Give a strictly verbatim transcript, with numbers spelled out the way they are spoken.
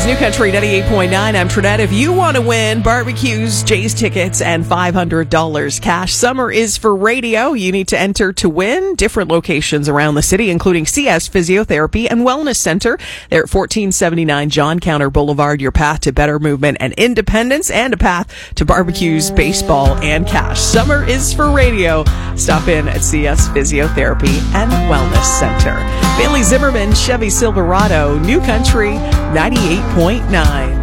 New Country ninety-eight point nine. I'm Trinette. If you want to win barbecues, Jay's tickets, and five hundred dollars cash, summer is for radio. You need to enter to win. Different locations around the city, including C S Physiotherapy and Wellness Center. They're at fourteen seventy-nine John Counter Boulevard, your path to better movement and independence, and a path to barbecues, baseball, and cash. Summer is for radio. Stop in at C S Physiotherapy and Wellness Center. Bailey Zimmerman, Chevy Silverado, New Country ninety-eight point nine.